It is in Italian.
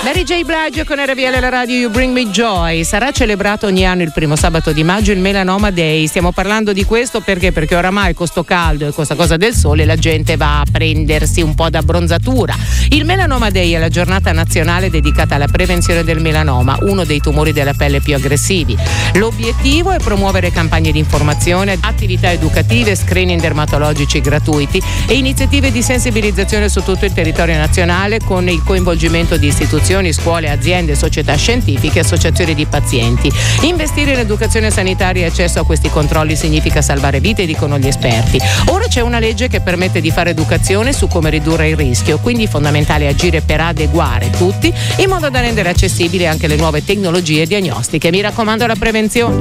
Mary J. Blige con RVL, la radio You Bring Me Joy. Sarà celebrato ogni anno il primo sabato di maggio il Melanoma Day. Stiamo parlando di questo perché oramai con sto caldo e con questa cosa del sole la gente va a prendersi un po' d'abbronzatura. Il Melanoma Day è la giornata nazionale dedicata alla prevenzione del melanoma, uno dei tumori della pelle più aggressivi. L'obiettivo è promuovere campagne di informazione, attività educative, screening dermatologici gratuiti e iniziative di sensibilizzazione su tutto il territorio nazionale con il coinvolgimento di istituzioni, scuole, aziende, società scientifiche e associazioni di pazienti. Investire in educazione sanitaria e accesso a questi controlli significa salvare vite, dicono gli esperti. Ora c'è una legge che permette di fare educazione su come ridurre il rischio, quindi è fondamentale agire per adeguare tutti in modo da rendere accessibili anche le nuove tecnologie diagnostiche. Mi raccomando, la prevenzione.